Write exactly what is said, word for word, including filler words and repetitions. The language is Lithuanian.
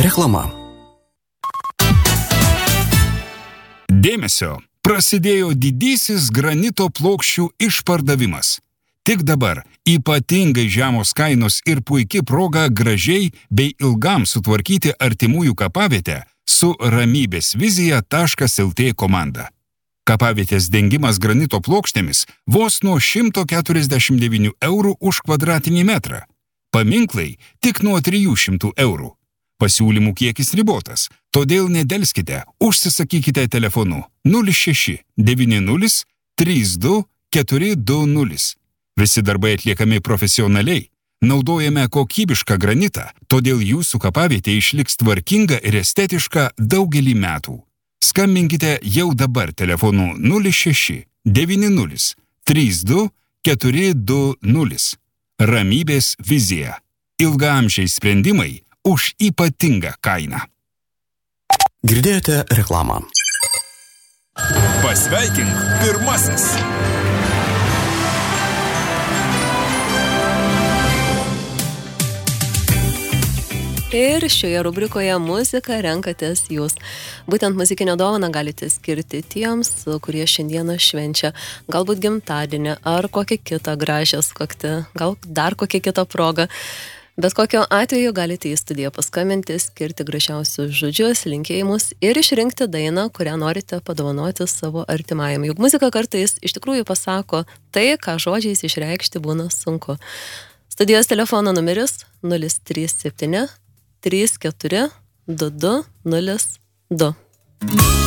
Reklama. Dėmesio! Prasidėjo didysis granito plokščių išpardavimas. Tik dabar ypatingai žemos kainos ir puiki proga gražiai bei ilgam sutvarkyti artimųjų kapavietę su ramybės vizija taškas lt komanda. Kapavietės dengimas granito plokštėmis vos nuo šimto keturiasdešimt devynių eurų už kvadratinį metrą. Paminklai tik nuo trijų šimtų eurų. Pasiūlymų kiekis ribotas, todėl nedelskite, užsisakykite telefonu nulis šeši devyni nulis trys du keturi du nulis. Visi darbai atliekami profesionaliai, naudojame kokybišką granitą, todėl jūsų kapavietė išliks tvarkinga ir estetiška daugelį metų. Skambinkite jau dabar telefonu nulis šeši devyni nulis trys du keturi du nulis. Ramybės vizija. Ilgaamžiai sprendimai už ypatingą kainą. Girdėjote reklamą. Pasveikink pirmasis. Ir šioje rubrikoje muziką renkatės jūs. Būtent muzikinę dovaną galite skirti tiems, kurie šiandieną švenčia galbūt gimtadienį ar kokią kitą gražią sukaktį, gal dar kokią kitą progą. Bet kokio atveju galite į studiją paskambinti, skirti gražiausius žodžius, linkėjimus ir išrinkti dainą, kurią norite padovanoti savo artimajam. Juk muzika kartais iš tikrųjų pasako tai, ką žodžiais išreikšti būna sunku. Studijos telefono numeris nulis trys septyni trys keturi du du nulis du.